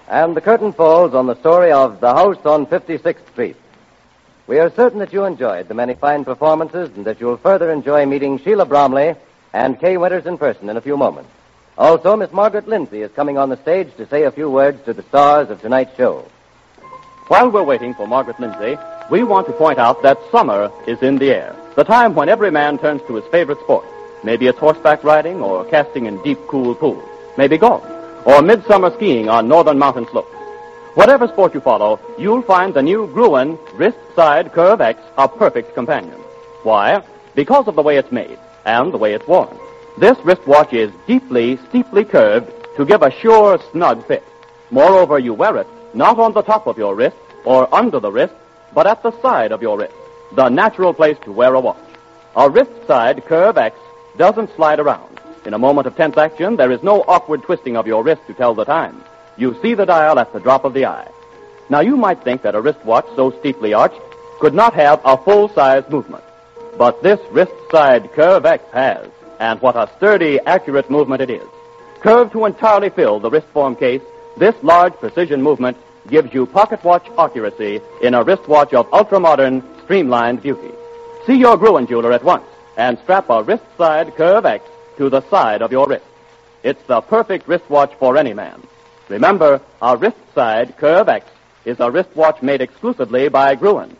And the curtain falls on the story of The House on 56th Street. We are certain that you enjoyed the many fine performances and that you'll further enjoy meeting Sheila Bromley and Kay Winters in person in a few moments. Also, Miss Margaret Lindsay is coming on the stage to say a few words to the stars of tonight's show. While we're waiting for Margaret Lindsay, we want to point out that summer is in the air, the time when every man turns to his favorite sport. Maybe it's horseback riding or casting in deep, cool pools. Maybe golf or midsummer skiing on northern mountain slopes. Whatever sport you follow, you'll find the new Gruen Wrist Side Curve X a perfect companion. Why? Because of the way it's made and the way it's worn. This wristwatch is deeply, steeply curved to give a sure, snug fit. Moreover, you wear it not on the top of your wrist or under the wrist, but at the side of your wrist, the natural place to wear a watch. A Wrist Side Curve X doesn't slide around. In a moment of tense action, there is no awkward twisting of your wrist to tell the time. You see the dial at the drop of the eye. Now, you might think that a wristwatch so steeply arched could not have a full-size movement. But this Wrist Side Curve X has, and what a sturdy, accurate movement it is. Curved to entirely fill the wrist-form case, this large precision movement gives you pocket watch accuracy in a wristwatch of ultra-modern, streamlined beauty. See your Gruen jeweler at once and strap a Wrist Side Curve X to the side of your wrist. It's the perfect wristwatch for any man. Remember, a Wrist Side Curve X is a wristwatch made exclusively by Gruen.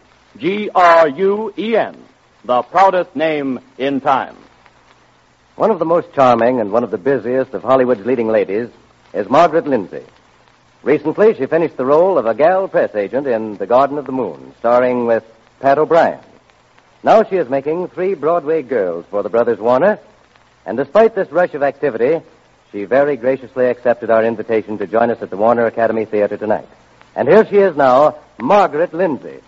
Gruen, the proudest name in time. One of the most charming and one of the busiest of Hollywood's leading ladies is Margaret Lindsay. Recently, she finished the role of a gal press agent in The Garden of the Moon, starring with Pat O'Brien. Now she is making 3 Broadway girls for the Brothers Warner, and despite this rush of activity, she very graciously accepted our invitation to join us at the Warner Academy Theater tonight. And here she is now, Margaret Lindsay.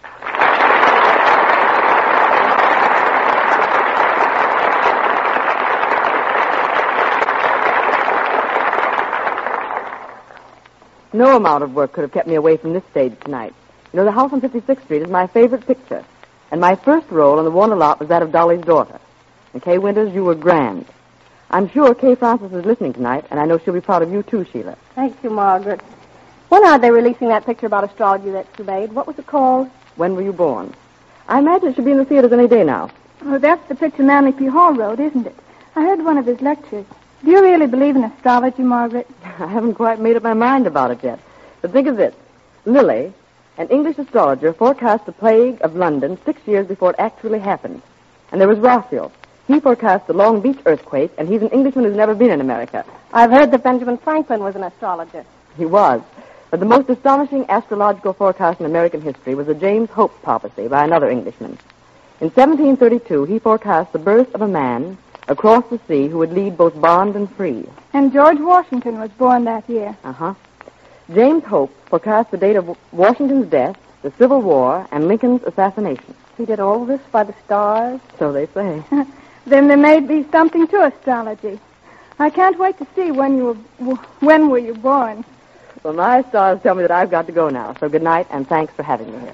No amount of work could have kept me away from this stage tonight. You know, The House on 56th Street is my favorite picture. And my first role on the Warner lot was that of Dolly's daughter. And Kay Winters, you were grand. I'm sure Kay Francis is listening tonight, and I know she'll be proud of you too, Sheila. Thank you, Margaret. When are they releasing that picture about astrology that you made? What was it called? When Were You Born? I imagine it should be in the theaters any day now. Oh, that's the picture Manly P. Hall wrote, isn't it? I heard one of his lectures. Do you really believe in astrology, Margaret? I haven't quite made up my mind about it yet. But think of this. Lilly, an English astrologer, forecast the plague of London 6 years before it actually happened. And there was Raphael. He forecast the Long Beach earthquake, and he's an Englishman who's never been in America. I've heard that Benjamin Franklin was an astrologer. He was. But the most astonishing astrological forecast in American history was the James Hope prophecy by another Englishman. In 1732, he forecast the birth of a man across the sea who would lead both bond and free. And George Washington was born that year. Uh-huh. James Hope forecast the date of Washington's death, the Civil War, and Lincoln's assassination. He did all this by the stars? So they say. Then there may be something to astrology. I can't wait to see when were you born. Well, my stars tell me that I've got to go now. So good night, and thanks for having me here.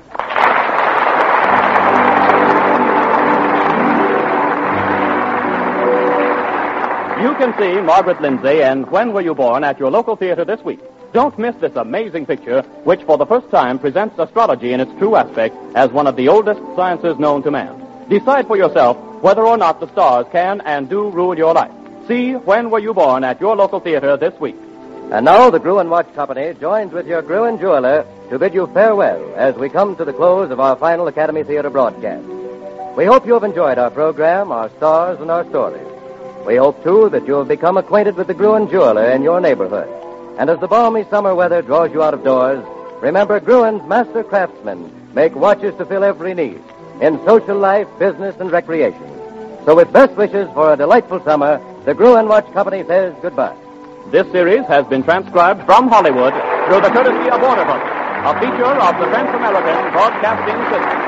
You can see Margaret Lindsay and When Were You Born at your local theater this week. Don't miss this amazing picture, which for the first time presents astrology in its true aspect as one of the oldest sciences known to man. Decide for yourself whether or not the stars can and do rule your life. See When Were You Born at your local theater this week. And now the Gruen Watch Company joins with your Gruen jeweler to bid you farewell as we come to the close of our final Academy Theater broadcast. We hope you have enjoyed our program, our stars, and our stories. We hope, too, that you have become acquainted with the Gruen jeweler in your neighborhood. And as the balmy summer weather draws you out of doors, remember Gruen's master craftsmen make watches to fill every need in social life, business, and recreation. So with best wishes for a delightful summer, the Gruen Watch Company says goodbye. This series has been transcribed from Hollywood through the courtesy of Warner Brothers, a feature of the French-American Broadcasting System.